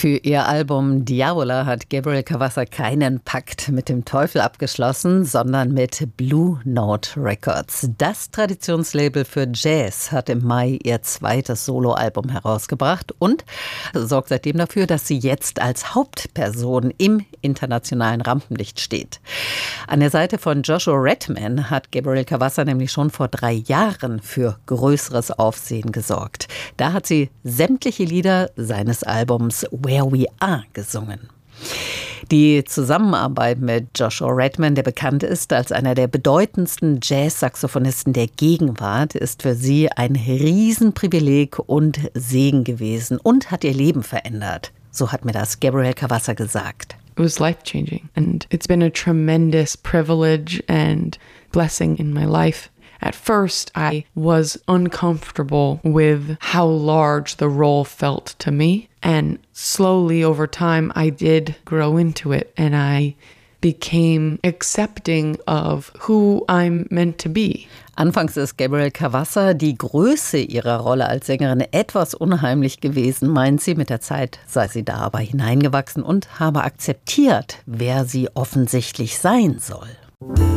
Für ihr Album Diavola hat Gabriel Cavanza keinen Pakt mit dem Teufel abgeschlossen, sondern mit Blue Note Records. Das Traditionslabel für Jazz hat im Mai ihr zweites Soloalbum herausgebracht und sorgt seitdem dafür, dass sie jetzt als Hauptperson im internationalen Rampenlicht steht. An der Seite von Joshua Redman hat Gabriel Cavanza nämlich schon vor 3 Jahren für größeres Aufsehen gesorgt. Da hat sie sämtliche Lieder seines Albums Where We Are gesungen. Die Zusammenarbeit mit Joshua Redman, der bekannt ist als einer der bedeutendsten Jazz-Saxophonisten der Gegenwart, ist für sie ein Riesenprivileg und Segen gewesen und hat ihr Leben verändert. So hat mir das Gabriel Cavanza gesagt. It was life-changing, and it's been a tremendous privilege and blessing in my life. At first, I was uncomfortable with how large the role felt to me. And slowly over time, I did grow into it and I became accepting of who I'm meant to be. Anfangs ist Gabriel Cavanza die Größe ihrer Rolle als Sängerin etwas unheimlich gewesen, meint sie. Mit der Zeit sei sie da aber hineingewachsen und habe akzeptiert, wer sie offensichtlich sein soll.